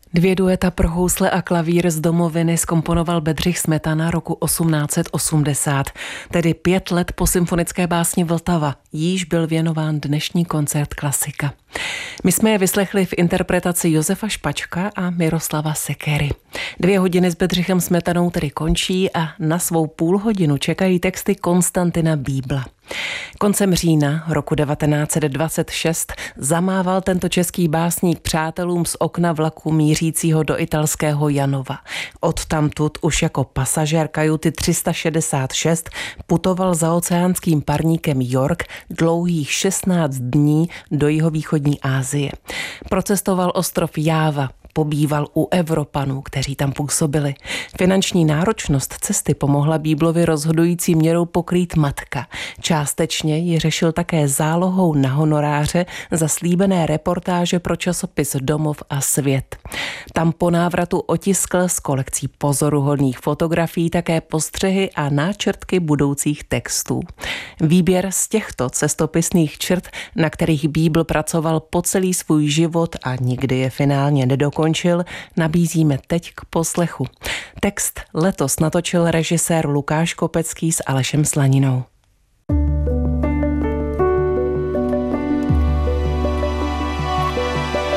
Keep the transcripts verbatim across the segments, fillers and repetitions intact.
Dvě dueta pro housle a klavír z domoviny zkomponoval Bedřich Smetana roku osmnáct set osmdesát, tedy pět let po symfonické básni Vltava. Jíž byl věnován dnešní koncert Klasika. My jsme je vyslechli v interpretaci Josefa Špačka a Miroslava Sekery. Dvě hodiny s Bedřichem Smetanou tedy končí a na svou půl hodinu čekají texty Konstantina Bíbla. Koncem října roku devatenáct set dvacet šest zamával tento český básník přátelům z okna vlaku mířícího do italského Janova. Odtamtud už jako pasažér kajuty tři sta šedesát šest putoval za oceánským parníkem York dlouhých šestnáct dní do jihovýchodní Asie. Procestoval ostrov Jáva, pobýval u Evropanů, kteří tam působili. Finanční náročnost cesty pomohla Bíblovi rozhodující měrou pokrýt matka. Částečně ji řešil také zálohou na honoráře za slíbené reportáže pro časopis Domov a svět. Tam po návratu otiskl z kolekcí pozoruhodných fotografií také postřehy a náčrtky budoucích textů. Výběr z těchto cestopisných črt, na kterých Bíbl pracoval po celý svůj život a nikdy je finálně nedokončil, nabízíme teď k poslechu. Text letos natočil režisér Lukáš Kopecký s Alešem Slaninou.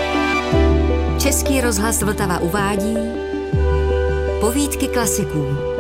Český rozhlas Vltava uvádí Povídky klasiků.